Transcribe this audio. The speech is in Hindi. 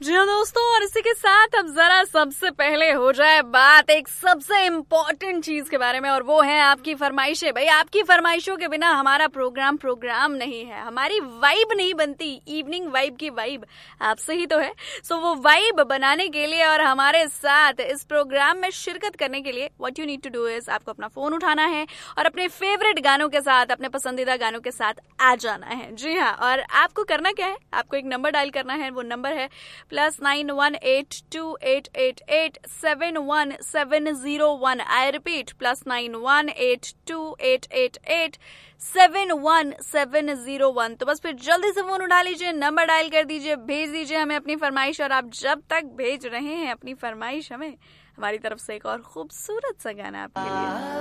जी हाँ दोस्तों, और इसी के साथ अब जरा सबसे पहले हो जाए बात एक सबसे इम्पोर्टेंट चीज के बारे में, और वो है आपकी फरमाइशें। भाई, आपकी फरमाइशों के बिना हमारा प्रोग्राम नहीं है, हमारी वाइब नहीं बनती। इवनिंग वाइब की वाइब आपसे ही तो है। सो वो वाइब बनाने के लिए और हमारे साथ इस प्रोग्राम में शिरकत करने के लिए what you need to do is, आपको अपना फोन उठाना है और अपने फेवरेट गानों के साथ, अपने पसंदीदा गानों के साथ आ जाना है। जी हाँ, और आपको करना क्या है, आपको एक नंबर डायल करना है। वो नंबर है +918288711701। I repeat, +918288871701। तो बस फिर जल्दी से फोन उठा लीजिए, नंबर डायल कर दीजिए, भेज दीजिए हमें अपनी फरमाइश। और आप जब तक भेज रहे हैं अपनी फरमाइश हमें, हमारी तरफ से एक और खूबसूरत सा गाना आपके लिए।